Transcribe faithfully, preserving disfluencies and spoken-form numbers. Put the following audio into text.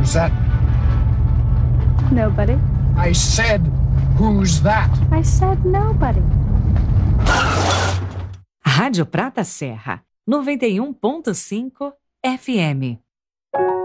Who's that? Nobody. I said, who's that? I said nobody. Rádio Prata Serra, noventa e um ponto cinco F M.